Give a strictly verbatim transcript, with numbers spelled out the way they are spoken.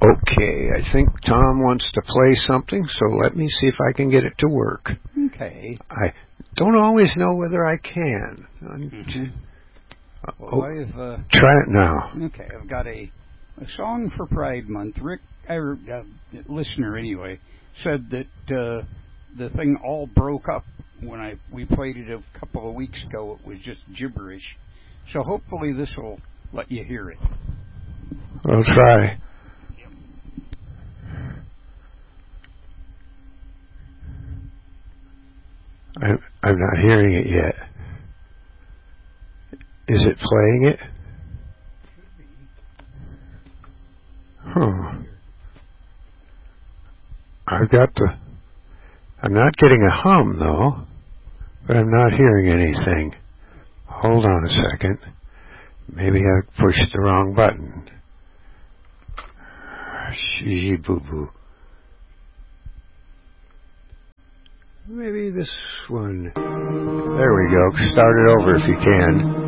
Okay, I think Tom wants to play something, so let me see if I can get it to work. Okay. I don't always know whether I can. Mm-hmm. Well, oh, I've, uh, try it now. Okay, I've got a, a song for Pride Month. Rick, er, uh, listener anyway, said that uh, the thing all broke up when I we played it a couple of weeks ago. It was just gibberish. So hopefully this will let you hear it. I'll try. I'm, I'm not hearing it yet. Is it playing it? Huh. I've got the... I'm not getting a hum, though. But I'm not hearing anything. Hold on a second. Maybe I pushed the wrong button. Shee boo boo. Maybe this one. There we go. Start it over if you can.